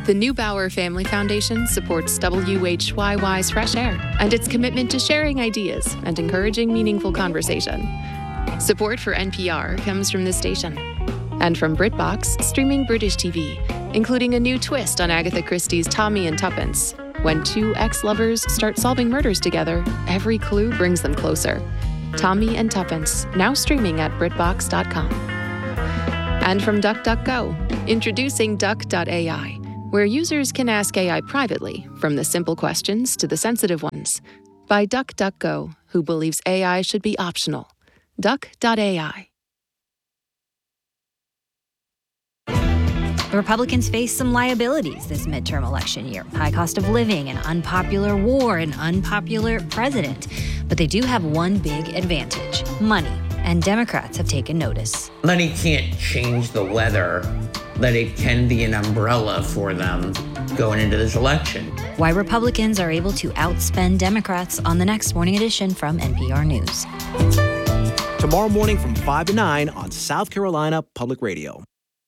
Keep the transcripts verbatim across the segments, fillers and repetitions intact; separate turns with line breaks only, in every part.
The Neubauer Family Foundation supports W H Y Y's Fresh Air and its commitment to sharing ideas and encouraging meaningful conversation. Support for N P R comes from this station and from BritBox, streaming British T V, including a new twist on Agatha Christie's Tommy and Tuppence. When two ex-lovers start solving murders together, every clue brings them closer. Tommy and Tuppence, now streaming at Britbox dot com. And from DuckDuckGo, introducing Duck dot A I, where users can ask A I privately, from the simple questions to the sensitive ones. By DuckDuckGo, who believes A I should be optional. Duck dot A I.
Republicans face some liabilities this midterm election year. High cost of living, an unpopular war, an unpopular president. But they do have one big advantage: money. And Democrats have taken notice.
Money can't change the weather, but it can be an umbrella for them going into this election.
Why Republicans are able to outspend Democrats on the next Morning Edition from N P R News.
Tomorrow morning from five to nine on South Carolina Public Radio.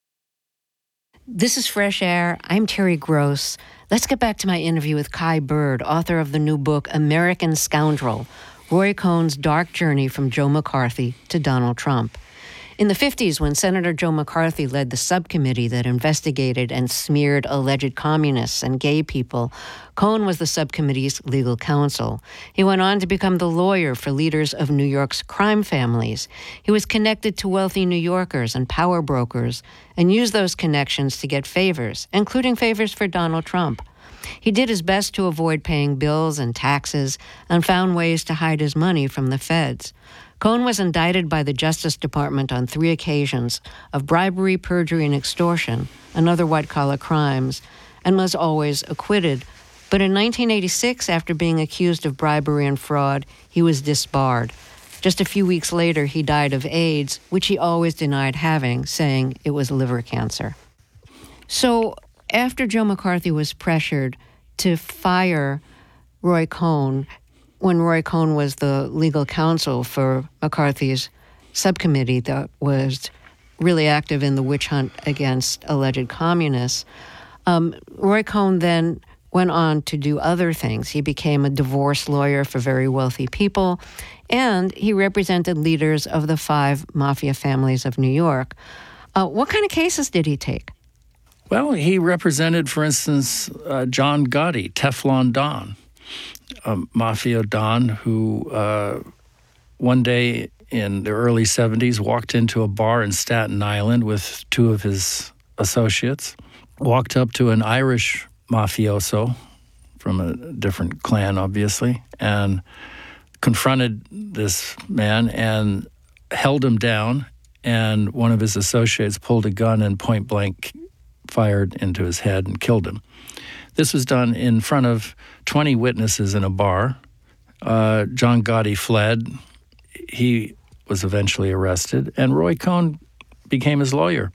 This is Fresh Air. I'm Terry Gross. Let's get back to my interview with Kai Bird, author of the new book, American Scoundrel, Roy Cohn's dark journey from Joe McCarthy to Donald Trump. In the fifties, when Senator Joe McCarthy led the subcommittee that investigated and smeared alleged communists and gay people, Cohn was the subcommittee's legal counsel. He went on to become the lawyer for leaders of New York's crime families. He was connected to wealthy New Yorkers and power brokers and used those connections to get favors, including favors for Donald Trump. He did his best to avoid paying bills and taxes and found ways to hide his money from the feds. Cohn was indicted by the Justice Department on three occasions of bribery, perjury, and extortion, and other white-collar crimes, and was always acquitted. But in nineteen eighty-six, after being accused of bribery and fraud, he was disbarred. Just a few weeks later, he died of AIDS, which he always denied having, saying it was liver cancer. So after Joe McCarthy was pressured to fire Roy Cohn, when Roy Cohn was the legal counsel for McCarthy's subcommittee that was really active in the witch hunt against alleged communists, um, Roy Cohn then went on to do other things. He became a divorce lawyer for very wealthy people, and he represented leaders of the five mafia families of New York. Uh, what kind of cases did he take?
Well, he represented, for instance, uh, John Gotti, Teflon Don, a mafia don who uh, one day in the early seventies walked into a bar in Staten Island with two of his associates, walked up to an Irish mafioso from a different clan, obviously, and confronted this man and held him down, and one of his associates pulled a gun and point blank fired into his head and killed him. This was done in front of twenty witnesses in a bar. Uh, John Gotti fled. He was eventually arrested, and Roy Cohn became his lawyer.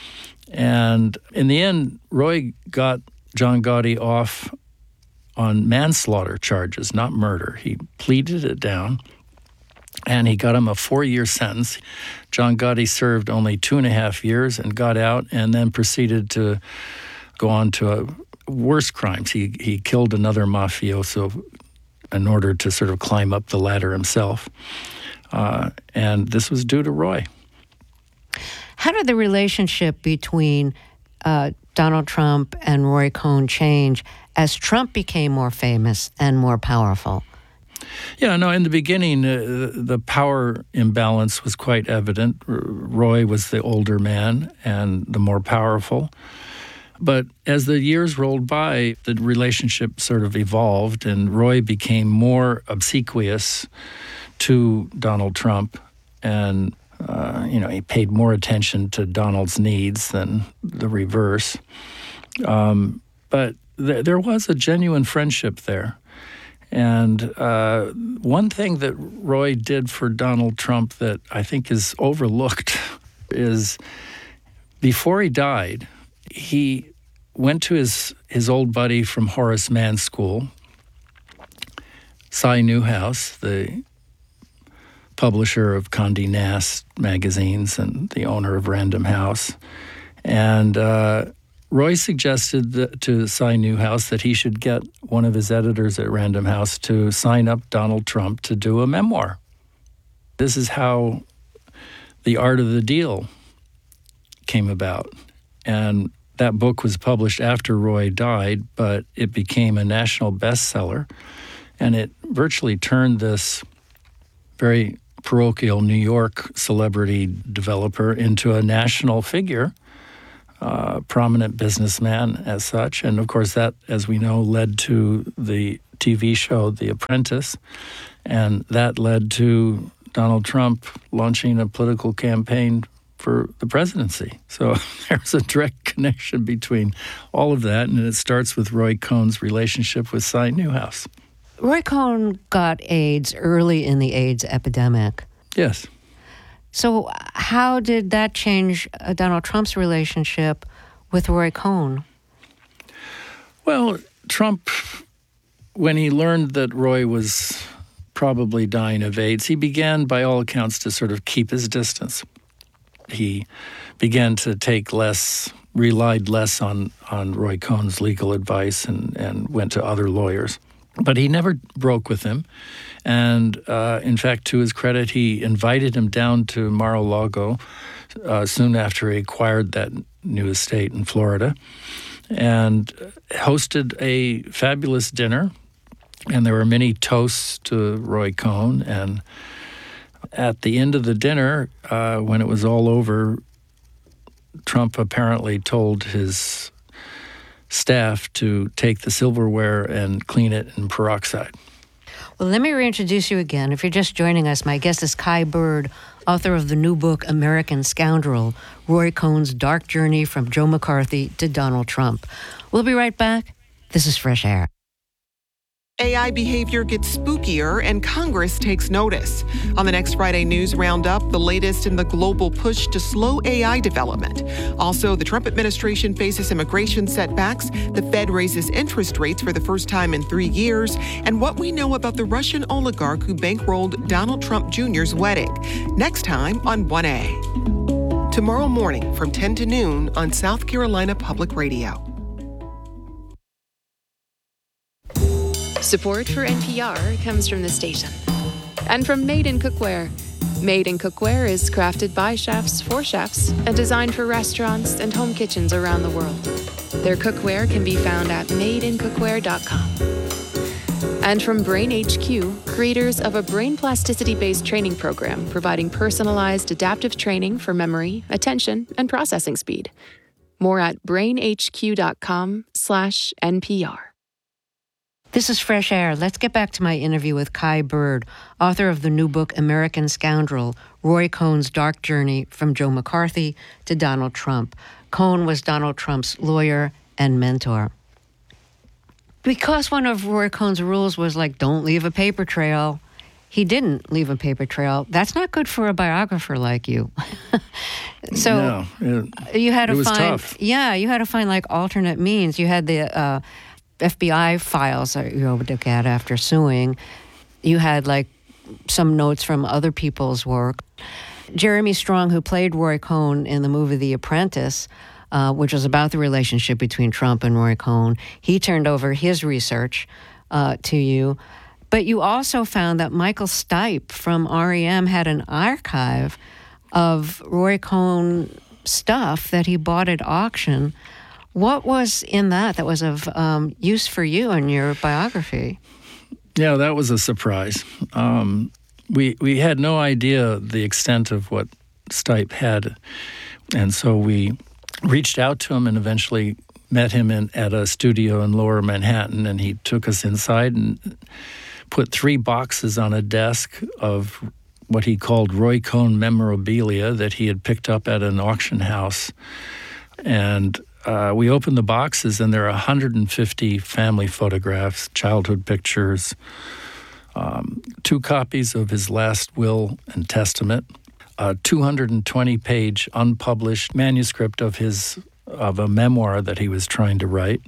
And in the end, Roy got John Gotti off on manslaughter charges, not murder. He pleaded it down, and he got him a four-year sentence. John Gotti served only two and a half years and got out, and then proceeded to go on to a worse crimes. He he killed another mafioso in order to sort of climb up the ladder himself. Uh, and this was due to Roy.
How did the relationship between uh, Donald Trump and Roy Cohn change as Trump became more famous and more powerful?
Yeah, no, in the beginning, uh, the power imbalance was quite evident. R- Roy was the older man and the more powerful. But as the years rolled by, the relationship sort of evolved, and Roy became more obsequious to Donald Trump, and uh, you know, he paid more attention to Donald's needs than the reverse. Um, but th- there was a genuine friendship there. And uh, one thing that Roy did for Donald Trump that I think is overlooked is before he died, he went to his, his old buddy from Horace Mann School, Cy Newhouse, the publisher of Condé Nast magazines and the owner of Random House, and uh, Roy suggested that, to Cy Newhouse that he should get one of his editors at Random House to sign up Donald Trump to do a memoir. This is how The Art of the Deal came about. And that book was published after Roy died, but it became a national bestseller. And it virtually turned this very parochial New York celebrity developer into a national figure, uh, prominent businessman as such. And of course, that, as we know, led to the T V show The Apprentice. And that led to Donald Trump launching a political campaign for the presidency. So there's a direct connection between all of that, and it starts with Roy Cohn's relationship with Cy Newhouse.
Roy Cohn got AIDS early in the AIDS epidemic.
Yes.
So how did that change uh, Donald Trump's relationship with Roy Cohn?
Well, Trump, when he learned that Roy was probably dying of AIDS, he began, by all accounts, to sort of keep his distance. He began to take less, relied less on, on Roy Cohn's legal advice and, and went to other lawyers. But he never broke with him. And uh, in fact, to his credit, he invited him down to Mar-a-Lago uh, soon after he acquired that new estate in Florida and hosted a fabulous dinner. And there were many toasts to Roy Cohn. And at the end of the dinner, uh, when it was all over, Trump apparently told his staff to take the silverware and clean it in peroxide.
Well, let me reintroduce you again. If you're just joining us, my guest is Kai Bird, author of the new book, American Scoundrel, Roy Cohn's Dark Journey from Joe McCarthy to Donald Trump. We'll be right back. This is Fresh Air.
A I behavior gets spookier and Congress takes notice. On the next Friday News Roundup, the latest in the global push to slow A I development. Also, the Trump administration faces immigration setbacks, the Fed raises interest rates for the first time in three years, and what we know about the Russian oligarch who bankrolled Donald Trump Junior's wedding. Next time on one A. Tomorrow morning from ten to noon on South Carolina Public Radio.
Support for N P R comes from the station and from Made in Cookware. Made in Cookware is crafted by chefs for chefs and designed for restaurants and home kitchens around the world. Their cookware can be found at made in cookware dot com. And from Brain H Q, creators of a brain plasticity-based training program providing personalized adaptive training for memory, attention, and processing speed. More at brain h q dot com slash N P R.
This is Fresh Air. Let's get back to my interview with Kai Bird, author of the new book, American Scoundrel, Roy Cohn's Dark Journey from Joe McCarthy to Donald Trump. Cohn was Donald Trump's lawyer and mentor. Because one of Roy Cohn's rules was like, don't leave a paper trail, he didn't leave a paper trail. That's not good for a biographer like you. so
no, it,
you had to
it was
find,
tough.
yeah, you had to find like alternate means. You had the uh, F B I files that you would look at after suing. You had like some notes from other people's work. Jeremy Strong, who played Roy Cohn in the movie The Apprentice, uh, which was about the relationship between Trump and Roy Cohn, he turned over his research uh, to you. But you also found that Michael Stipe from R E M had an archive of Roy Cohn stuff that he bought at auction. What was in that that was of um, use for you in your biography?
Yeah, that was a surprise. Um, we we had no idea the extent of what Stipe had, and so we reached out to him and eventually met him in, at a studio in Lower Manhattan, and he took us inside and put three boxes on a desk of what he called Roy Cohn memorabilia that he had picked up at an auction house. And uh, we opened the boxes, and there are one hundred fifty family photographs, childhood pictures, um, two copies of his last will and testament, a two hundred twenty page unpublished manuscript of his of a memoir that he was trying to write,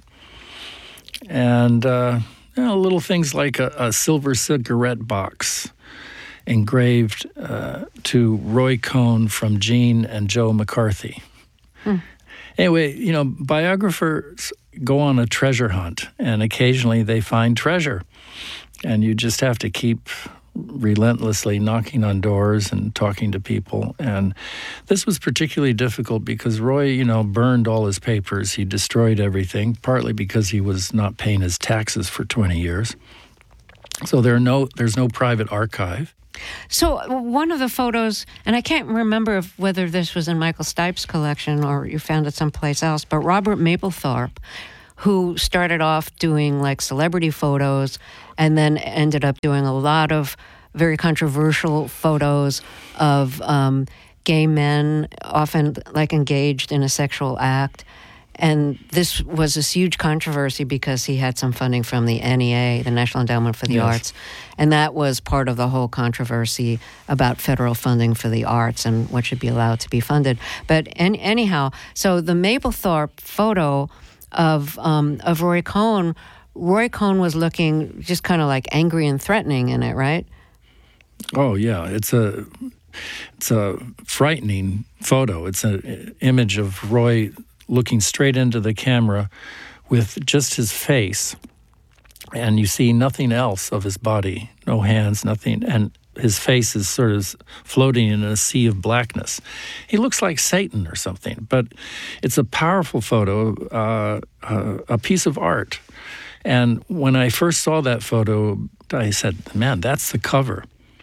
and uh, you know, little things like a, a silver cigarette box engraved uh, to Roy Cohn from Gene and Joe McCarthy. Hmm. Anyway, you know, biographers go on a treasure hunt, and occasionally they find treasure. And you just have to keep relentlessly knocking on doors and talking to people. And this was particularly difficult because Roy, you know, burned all his papers. He destroyed everything, partly because he was not paying his taxes for twenty years. So there are no, there's no private archive.
So one of the photos, and I can't remember if, whether this was in Michael Stipe's collection or you found it someplace else, but Robert Mapplethorpe, who started off doing like celebrity photos and then ended up doing a lot of very controversial photos of um, gay men, often like engaged in a sexual act. And this was this huge controversy because he had some funding from the N E A, the National Endowment for the
Yes.
Arts. And that was part of the whole controversy about federal funding for the arts and what should be allowed to be funded. But an- anyhow, so the Mapplethorpe photo of um, of Roy Cohn, Roy Cohn was looking just kind of like angry and threatening in it, right?
Oh, yeah. It's a it's a frightening photo. It's an image of Roy looking straight into the camera with just his face. And you see nothing else of his body, no hands, nothing. And his face is sort of floating in a sea of blackness. He looks like Satan or something. But it's a powerful photo, uh, uh, a piece of art. And when I first saw that photo, I said, man, that's the cover.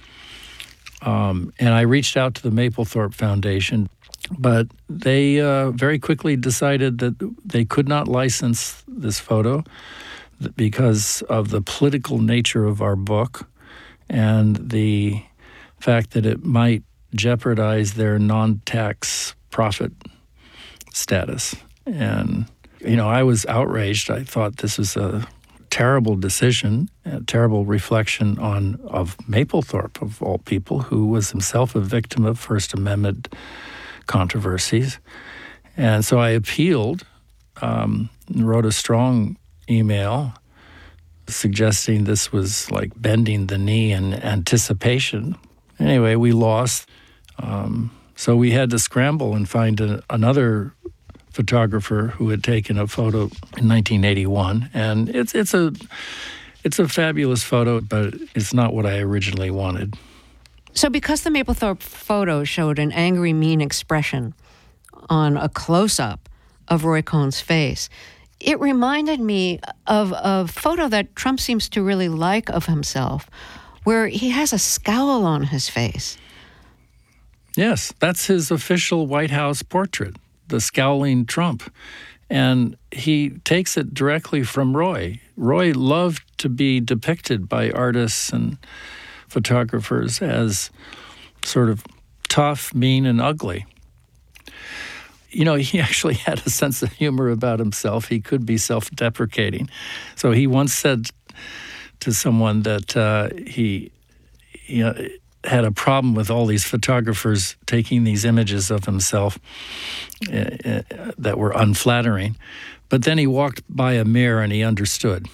Um, and I reached out to the Mapplethorpe Foundation, but they uh, very quickly decided that they could not license this photo because of the political nature of our book and the fact that it might jeopardize their non-tax profit status. And, you know, I was outraged. I thought this was a terrible decision, a terrible reflection on of Mapplethorpe, of all people, who was himself a victim of First Amendment controversies. And so I appealed um, and wrote a strong email suggesting this was like bending the knee in anticipation. Anyway, we lost. Um, so we had to scramble and find a, another photographer who had taken a photo in nineteen eighty-one. And it's it's a it's a fabulous photo, but it's not what I originally wanted.
So because the Mapplethorpe photo showed an angry, mean expression on a close-up of Roy Cohn's face, it reminded me of a photo that Trump seems to really like of himself, where he has a scowl on his face.
Yes, that's his official White House portrait, the scowling Trump. And he takes it directly from Roy. Roy loved to be depicted by artists and photographers as sort of tough, mean, and ugly. You know, he actually had a sense of humor about himself. He could be self-deprecating. So he once said to someone that uh, he, he uh, had a problem with all these photographers taking these images of himself uh, uh, that were unflattering. But then he walked by a mirror and he understood.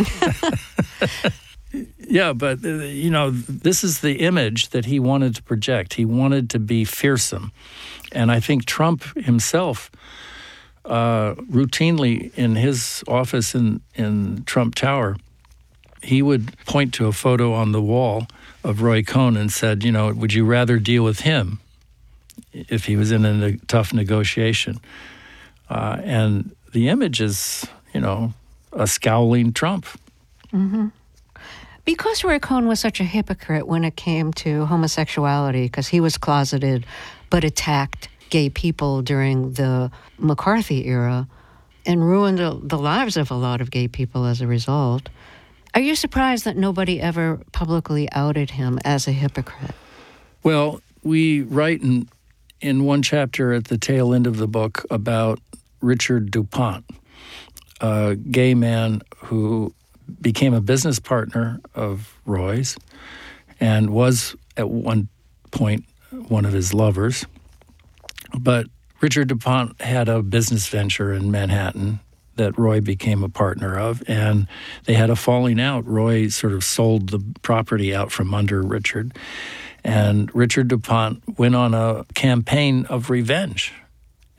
Yeah, but, uh, you know, this is the image that he wanted to project. He wanted to be fearsome. And I think Trump himself, uh, routinely in his office in, in Trump Tower, he would point to a photo on the wall of Roy Cohn and said, you know, would you rather deal with him if he was in a ne- tough negotiation? Uh, and the image is, you know, a scowling Trump.
Mm-hmm. Because Roy Cohn was such a hypocrite when it came to homosexuality, because he was closeted but attacked gay people during the McCarthy era and ruined the lives of a lot of gay people as a result. Are you surprised that nobody ever publicly outed him as a hypocrite?
Well, we write in, in one chapter at the tail end of the book about Richard DuPont, a gay man who became a business partner of Roy's and was at one point one of his lovers. But Richard DuPont had a business venture in Manhattan that Roy became a partner of, and they had a falling out. Roy sort of sold the property out from under Richard, and Richard DuPont went on a campaign of revenge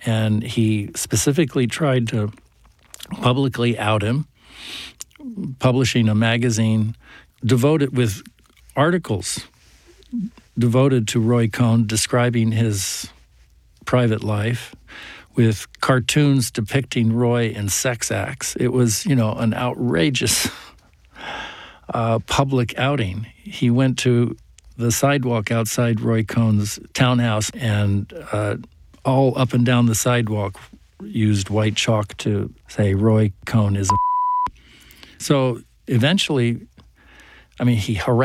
and he specifically tried to publicly out him, publishing a magazine devoted with articles devoted to Roy Cohn, describing his private life, with cartoons depicting Roy in sex acts. It was, you know, an outrageous uh, public outing. He went to the sidewalk outside Roy Cohn's townhouse, and uh, all up and down the sidewalk used white chalk to say Roy Cohn is a. So eventually, I mean, he harassed